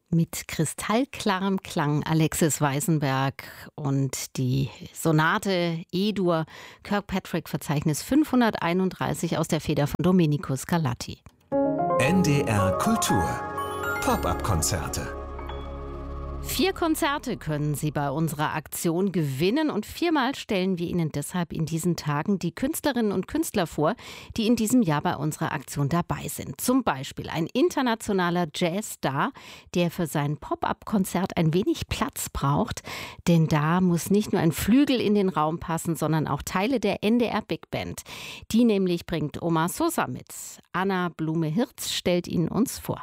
Mit kristallklarem Klang Alexis Weissenberg und die Sonate E-Dur Kirkpatrick-Verzeichnis 531 aus der Feder von Domenico Scarlatti. NDR Kultur Pop-up-Konzerte. 4 Konzerte können Sie bei unserer Aktion gewinnen und 4-mal stellen wir Ihnen deshalb in diesen Tagen die Künstlerinnen und Künstler vor, die in diesem Jahr bei unserer Aktion dabei sind. Zum Beispiel ein internationaler Jazzstar, der für sein Pop-up-Konzert ein wenig Platz braucht, denn da muss nicht nur ein Flügel in den Raum passen, sondern auch Teile der NDR Big Band. Die nämlich bringt Omar Sosa mit. Anna Blume-Hirz stellt ihn uns vor.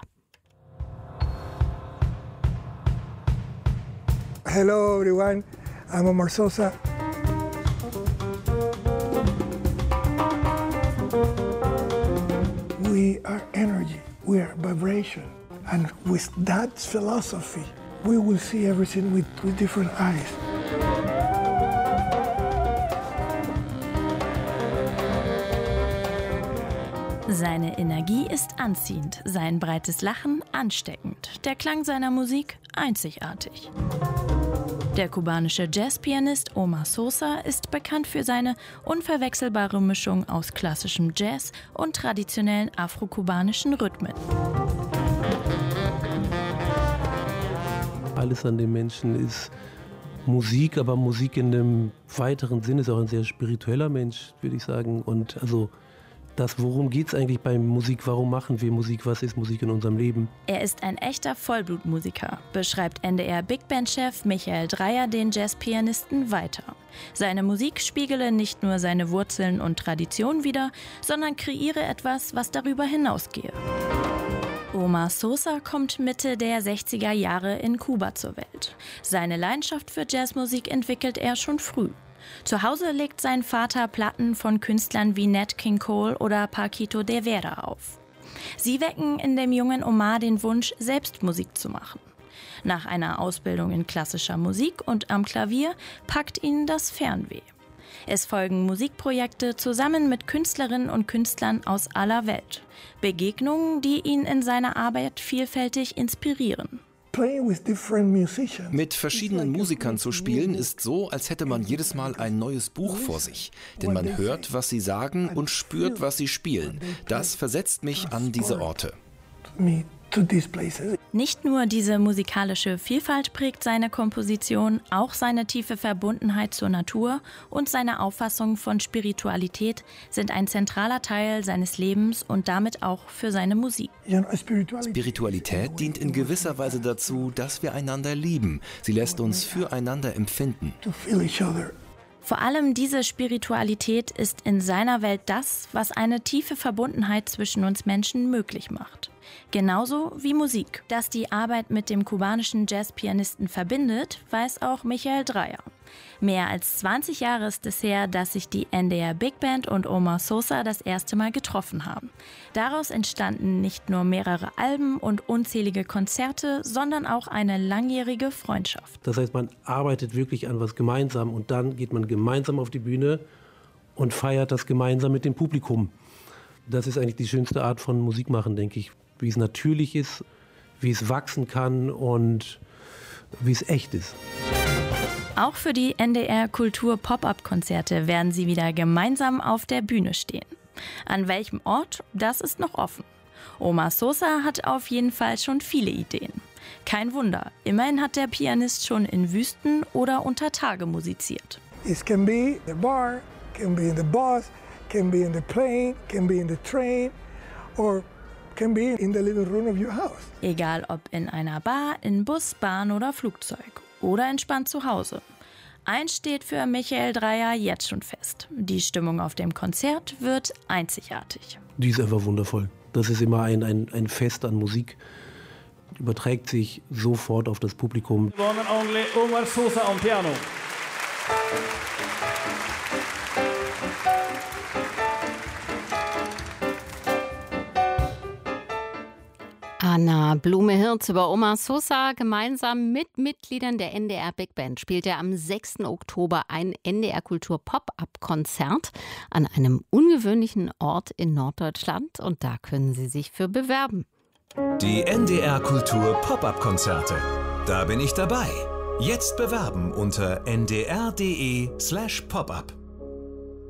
Hello everyone, I'm Omar Sosa. We are energy, we are vibration, and with that philosophy, we will see everything with different eyes. Seine Energie ist anziehend, sein breites Lachen ansteckend, der Klang seiner Musik einzigartig. Der kubanische Jazzpianist Omar Sosa ist bekannt für seine unverwechselbare Mischung aus klassischem Jazz und traditionellen afrokubanischen Rhythmen. Alles an dem Menschen ist Musik, aber Musik in einem weiteren Sinn ist auch ein sehr spiritueller Mensch, würde ich sagen. Und also worum geht es eigentlich bei Musik? Warum machen wir Musik? Was ist Musik in unserem Leben? Er ist ein echter Vollblutmusiker, beschreibt NDR Big Band-Chef Michael Dreyer den Jazzpianisten weiter. Seine Musik spiegele nicht nur seine Wurzeln und Tradition wider, sondern kreiere etwas, was darüber hinausgehe. Omar Sosa kommt Mitte der 60er Jahre in Kuba zur Welt. Seine Leidenschaft für Jazzmusik entwickelt er schon früh. Zu Hause legt sein Vater Platten von Künstlern wie Nat King Cole oder Paquito de Vera auf. Sie wecken in dem jungen Omar den Wunsch, selbst Musik zu machen. Nach einer Ausbildung in klassischer Musik und am Klavier packt ihn das Fernweh. Es folgen Musikprojekte zusammen mit Künstlerinnen und Künstlern aus aller Welt. Begegnungen, die ihn in seiner Arbeit vielfältig inspirieren. Mit verschiedenen Musikern zu spielen ist so, als hätte man jedes Mal ein neues Buch vor sich. Denn man hört, was sie sagen und spürt, was sie spielen. Das versetzt mich an diese Orte. Nicht nur diese musikalische Vielfalt prägt seine Komposition, auch seine tiefe Verbundenheit zur Natur und seine Auffassung von Spiritualität sind ein zentraler Teil seines Lebens und damit auch für seine Musik. Spiritualität dient in gewisser Weise dazu, dass wir einander lieben. Sie lässt uns füreinander empfinden. Vor allem diese Spiritualität ist in seiner Welt das, was eine tiefe Verbundenheit zwischen uns Menschen möglich macht. Genauso wie Musik. Dass die Arbeit mit dem kubanischen Jazzpianisten verbindet, weiß auch Michael Dreyer. Mehr als 20 Jahre ist es her, dass sich die NDR Big Band und Omar Sosa das erste Mal getroffen haben. Daraus entstanden nicht nur mehrere Alben und unzählige Konzerte, sondern auch eine langjährige Freundschaft. Das heißt, man arbeitet wirklich an was gemeinsam und dann geht man gemeinsam auf die Bühne und feiert das gemeinsam mit dem Publikum. Das ist eigentlich die schönste Art von Musik machen, denke ich. Wie es natürlich ist, wie es wachsen kann und wie es echt ist. Auch für die NDR Kultur Pop-up-Konzerte werden sie wieder gemeinsam auf der Bühne stehen. An welchem Ort, das ist noch offen. Omar Sosa hat auf jeden Fall schon viele Ideen. Kein Wunder, immerhin hat der Pianist schon in Wüsten oder unter Tage musiziert. It can be the bar, can be in the bus, can be in the plane, can be in the train or can be in the living room of your house. Egal ob in einer Bar, in Bus, Bahn oder Flugzeug oder entspannt zu Hause. Eins steht für Michael Dreyer jetzt schon fest. Die Stimmung auf dem Konzert wird einzigartig. Die ist einfach wundervoll. Das ist immer ein Fest an Musik. Überträgt sich sofort auf das Publikum. One and only Omar Sosa on piano. Anna Blume-Hirz über Omar Sosa. Gemeinsam mit Mitgliedern der NDR Big Band spielt er am 6. Oktober ein NDR Kultur Pop-up-Konzert an einem ungewöhnlichen Ort in Norddeutschland. Und da können Sie sich für bewerben. Die NDR Kultur Pop-up-Konzerte. Da bin ich dabei. Jetzt bewerben unter ndr.de/popup.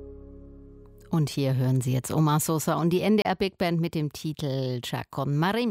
Und hier hören Sie jetzt Omar Sosa und die NDR Big Band mit dem Titel Cha con Marim.